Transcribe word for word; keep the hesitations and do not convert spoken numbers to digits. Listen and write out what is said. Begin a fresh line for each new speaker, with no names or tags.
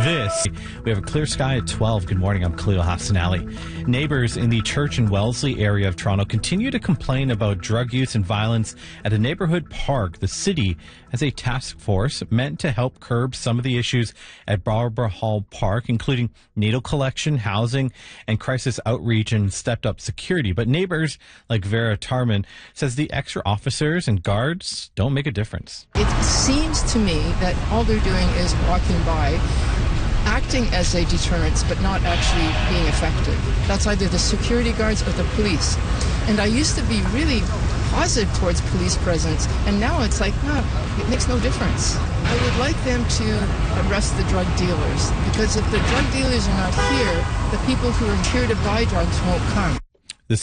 This, we have a clear sky at twelve. Good morning, I'm Khalil Hassanali. Neighbors in the Church and Wellesley area of Toronto continue to complain about drug use and violence at a neighborhood park. The city has a task force meant to help curb some of the issues at Barbara Hall Park, including needle collection, housing, and crisis outreach and stepped up security. But neighbors like Vera Tarman says the extra officers and guards don't make a difference.
It seems to me that all they're doing is walking by, acting as a deterrent, but not actually being effective. That's either the security guards or the police. And I used to be really positive towards police presence, and now it's like, no, it makes no difference. I would like them to arrest the drug dealers, because if the drug dealers are not here, the people who are here to buy drugs won't come.